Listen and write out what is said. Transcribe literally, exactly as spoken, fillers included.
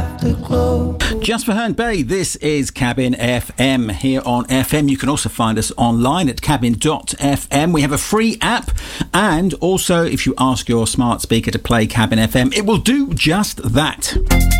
Afterglow. Just for Herne Bay, this is Cabin F M here on F M. You can also find us online at cabin dot f m. We have a free app, and also if you ask your smart speaker to play Cabin F M, it will do just that.